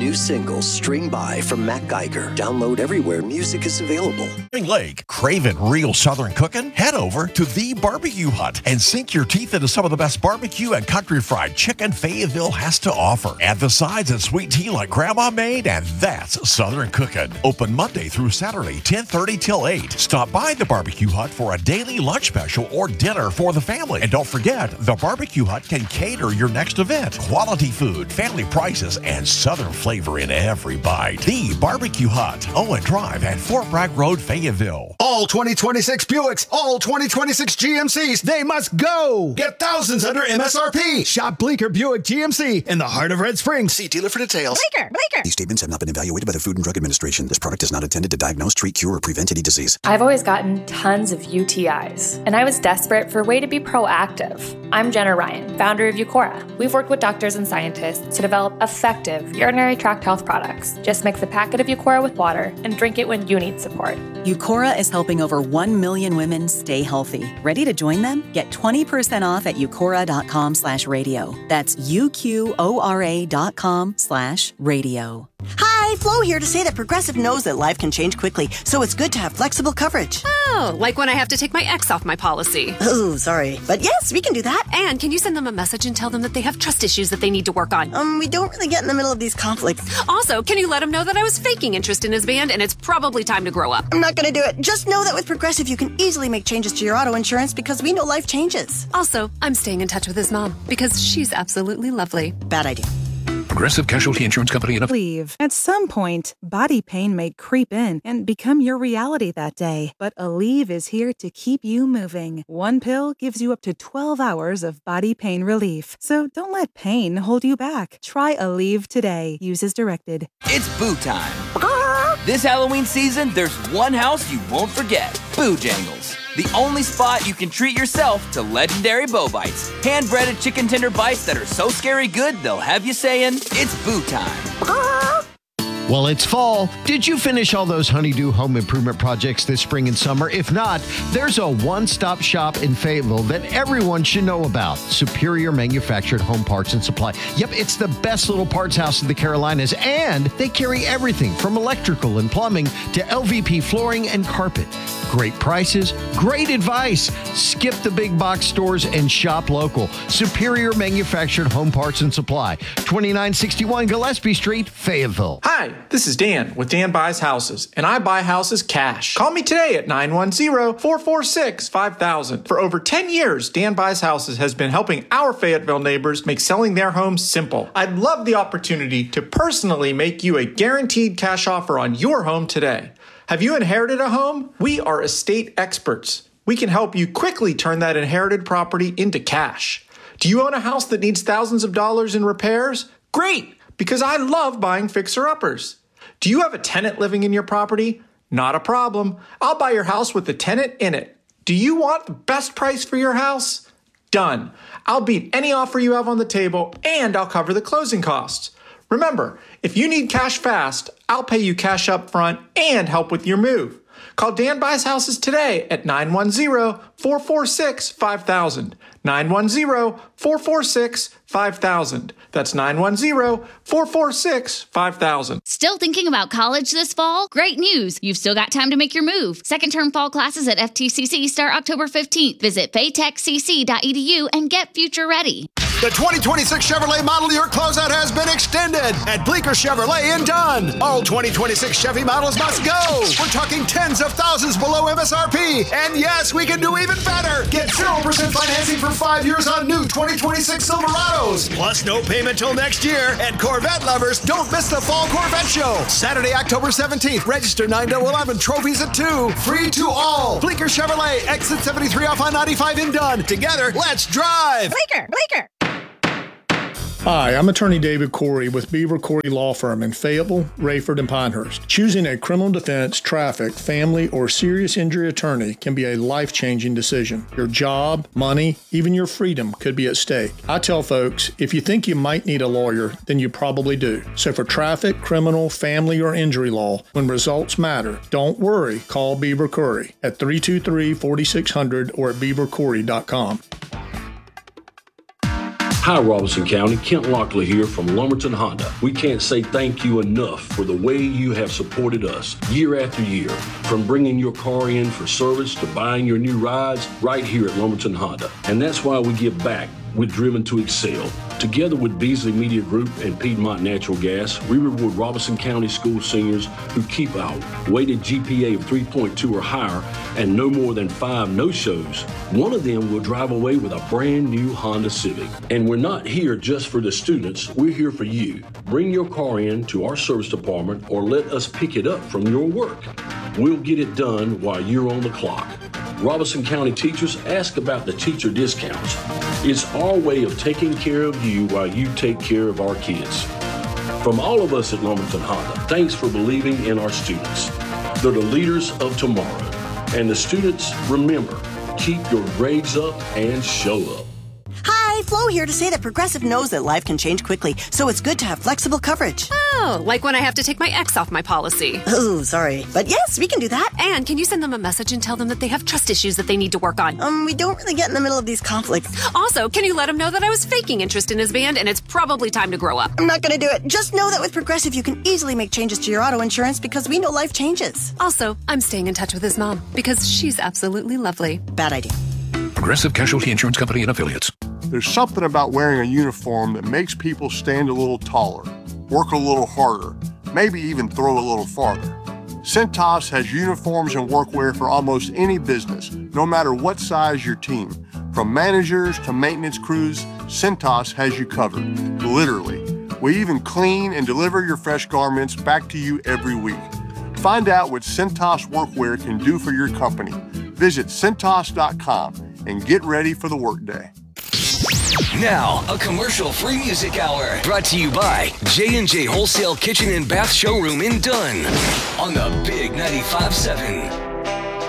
new single, String By from Matt Geiger. Download everywhere music is available. Spring Lake, craving real Southern cooking? Head over to The Barbecue Hut and sink your teeth into some of the best barbecue and country fried chicken Fayetteville has to offer. Add the sides and sweet tea like Grandma made, and that's Southern cooking. Open Monday through Saturday, 10:30 till 8. Stop by The Barbecue Hut for a daily lunch special or dinner for the family. And don't forget, The Barbecue Hut can cater your next event. Quality food, family prices, and Southern flavor in every bite. The Barbecue Hut, Owen Drive at Fort Bragg Road, Fayetteville. All 2026 Buicks, all 2026 GMCs, they must go! Get thousands under MSRP! Shop Bleecker Buick GMC in the heart of Red Springs. See dealer for details. Bleecker! These statements have not been evaluated by the Food and Drug Administration. This product is not intended to diagnose, treat, cure, or prevent any disease. I've always gotten tons of UTIs, and I was desperate for a way to be proactive. I'm Jenna Ryan, founder of Eucora. We've worked with doctors and scientists to develop effective urinary tract health products. Just mix a packet of Eucora with water and drink it when you need support. Eucora is helping over 1 million women stay healthy. Ready to join them? Get 20% off at eucora.com/radio. That's UQORA.com/radio. Hi, Flo here to say that Progressive knows that life can change quickly, so it's good to have flexible coverage. Oh, like when I have to take my ex off my policy. Oh, sorry. But yes, we can do that. And can you send them a message and tell them that they have trust issues that they need to work on? We don't really get in the middle of these conflicts. Also, can you let them know that I was faking interest in his band and it's probably time to grow up? I'm not going to do it. Just know that with Progressive, you can easily make changes to your auto insurance because we know life changes. Also, I'm staying in touch with his mom because she's absolutely lovely. Bad idea. Progressive Casualty Insurance Company. Aleve. At some point, body pain may creep in and become your reality that day. But Aleve is here to keep you moving. One pill gives you up to 12 hours of body pain relief. So don't let pain hold you back. Try Aleve today. Use as directed. It's Boo time. This Halloween season, there's one house you won't forget. Bojangles. The only spot you can treat yourself to legendary Bo Bites. Hand-breaded chicken tender bites that are so scary good, they'll have you saying, it's Boo time. Well, it's fall. Did you finish all those Honeydew home improvement projects this spring and summer? If not, there's a one-stop shop in Fayetteville that everyone should know about. Superior Manufactured Home Parts and Supply. Yep, it's the best little parts house in the Carolinas, and they carry everything from electrical and plumbing to LVP flooring and carpet. Great prices, great advice. Skip the big box stores and shop local. Superior Manufactured Home Parts and Supply, 2961 Gillespie Street, Fayetteville. Hi, this is Dan with Dan Buys Houses, and I buy houses cash. Call me today at 910-446-5000. For over 10 years, Dan Buys Houses has been helping our Fayetteville neighbors make selling their homes simple. I'd love the opportunity to personally make you a guaranteed cash offer on your home today. Have you inherited a home? We are estate experts. We can help you quickly turn that inherited property into cash. Do you own a house that needs thousands of dollars in repairs? Great, because I love buying fixer-uppers. Do you have a tenant living in your property? Not a problem. I'll buy your house with the tenant in it. Do you want the best price for your house? Done. I'll beat any offer you have on the table, and I'll cover the closing costs. Remember, if you need cash fast, I'll pay you cash up front and help with your move. Call Dan Buys Houses today at 910-446-5000. 910-446-5000. That's 910-446-5000. Still thinking about college this fall? Great news! You've still got time to make your move. Second-term fall classes at FTCC start October 15th. Visit faytechcc.edu and get future ready. The 2026 Chevrolet Model Year closeout has been extended at Bleecker Chevrolet in Dunn. All 2026 Chevy models must go. We're talking tens of thousands below MSRP. And yes, we can do even better. Get 0% financing for 5 years on new 2026 Silverados. Plus no payment till next year. And Corvette lovers, don't miss the Fall Corvette Show. Saturday, October 17th. Register 9 to 11. Trophies at 2. Free to all. Bleecker Chevrolet. Exit 73 off I-95 in Dunn. Together, let's drive. Bleecker. Hi, I'm attorney David Corey with Beaver Corey Law Firm in Fayetteville, Rayford, and Pinehurst. Choosing a criminal defense, traffic, family, or serious injury attorney can be a life-changing decision. Your job, money, even your freedom could be at stake. I tell folks, if you think you might need a lawyer, then you probably do. So for traffic, criminal, family, or injury law, when results matter, don't worry, call Beaver Corey at 323-4600 or at beavercorey.com. Hi, Robeson County. Kent Lockley here from Lumberton Honda. We can't say thank you enough for the way you have supported us year after year. From bringing your car in for service to buying your new rides right here at Lumberton Honda. And that's why we give back with Driven to Excel. Together with Beasley Media Group and Piedmont Natural Gas, we reward Robeson County school seniors who keep a weighted GPA of 3.2 or higher and no more than 5 no-shows. One of them will drive away with a brand new Honda Civic. And we're not here just for the students, we're here for you. Bring your car in to our service department or let us pick it up from your work. We'll get it done while you're on the clock. Robeson County teachers, ask about the teacher discounts. It's our way of taking care of you while you take care of our kids. From all of us at Lumberton Honda, thanks for believing in our students. They're the leaders of tomorrow. And the students, remember, keep your grades up and show up. Hi, Flo here to say that Progressive knows that life can change quickly, so it's good to have flexible coverage. Oh, like when I have to take my ex off my policy. Oh, sorry. But yes, we can do that. And can you send them a message and tell them that they have trust issues that they need to work on? We don't really get in the middle of these conflicts. Also, can you let him know that I was faking interest in his band and it's probably time to grow up? I'm not going to do it. Just know that with Progressive, you can easily make changes to your auto insurance because we know life changes. Also, I'm staying in touch with his mom because she's absolutely lovely. Bad idea. Progressive Casualty Insurance Company and Affiliates. There's something about wearing a uniform that makes people stand a little taller, work a little harder, maybe even throw a little farther. Cintas has uniforms and workwear for almost any business, no matter what size your team. From managers to maintenance crews, Cintas has you covered, literally. We even clean and deliver your fresh garments back to you every week. Find out what Cintas workwear can do for your company. Visit Cintas.com and get ready for the workday. Now, a commercial-free music hour brought to you by J&J Wholesale Kitchen and Bath Showroom in Dunn on the Big 95.7.